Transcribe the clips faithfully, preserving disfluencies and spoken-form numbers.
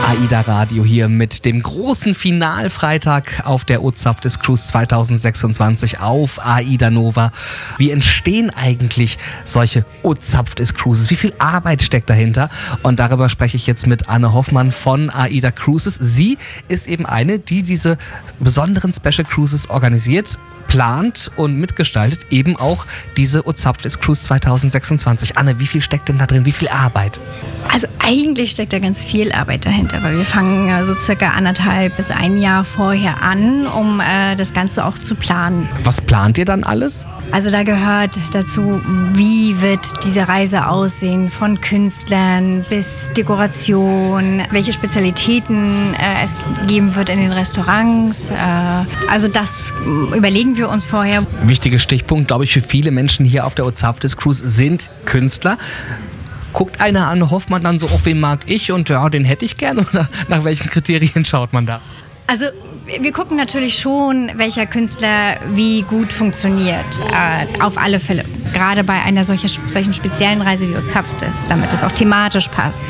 AIDA Radio hier mit dem großen Finalfreitag auf der OZAPTIS Cruise zweitausendsechsundzwanzig auf AIDA Nova. Wie entstehen eigentlich solche OZAPTIS Cruises? Wie viel Arbeit steckt dahinter? Und darüber spreche ich jetzt mit Anne Hoffmann von AIDA Cruises. Sie ist eben eine, die diese besonderen Special Cruises organisiert, plant und mitgestaltet, eben auch diese OZAPTIS Cruise zweitausendsechsundzwanzig. Anne, wie viel steckt denn da drin? Wie viel Arbeit? Also eigentlich steckt da ganz viel Arbeit dahinter, weil wir fangen äh, so circa anderthalb bis ein Jahr vorher an, um äh, das Ganze auch zu planen. Was plant ihr dann alles? Also da gehört dazu, wie wird diese Reise aussehen, von Künstlern bis Dekoration, welche Spezialitäten äh, es geben wird in den Restaurants. Äh, also das überlegen wir uns vorher. Wichtiger Stichpunkt, glaube ich, für viele Menschen hier auf der OZAPTIS Cruise sind Künstler. Guckt einer Anne Hoffmann dann so, auf wen mag ich und ja, den hätte ich gerne, oder nach welchen Kriterien schaut man da? Also wir gucken natürlich schon, welcher Künstler wie gut funktioniert, äh, auf alle Fälle. Gerade bei einer solchen, solchen speziellen Reise wie OZAPTIS, damit es auch thematisch passt.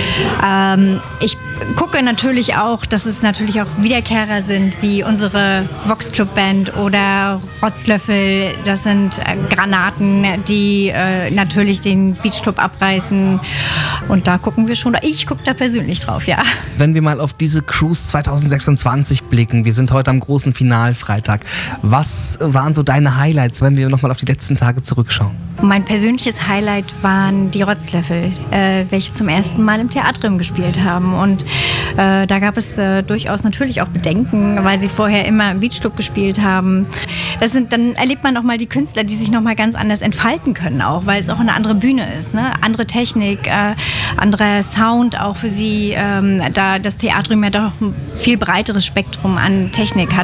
Ähm, ich gucke natürlich auch, dass es natürlich auch Wiederkehrer sind, wie unsere Vox Club Band oder Rotzlöffel. Das sind äh, Granaten, die äh, natürlich den Beach Club abreißen. Und da gucken wir schon, ich gucke da persönlich drauf, ja. Wenn wir mal auf diese Cruise zweitausendsechsundzwanzig blicken, wir sind heute am großen Finalfreitag. Was waren so deine Highlights, wenn wir nochmal auf die letzten Tage zurückschauen? Mein persönliches Highlight waren die Rotzlöffel, äh, welche zum ersten Mal im Theatrium gespielt haben. Und äh, da gab es äh, durchaus natürlich auch Bedenken, weil sie vorher immer im Beach Club gespielt haben. Das sind, dann erlebt man auch mal die Künstler, die sich noch mal ganz anders entfalten können, auch weil es auch eine andere Bühne ist, ne? Andere Technik, äh, anderer Sound auch für sie, ähm, da das Theatrium ja doch ein viel breiteres Spektrum an Technik hat.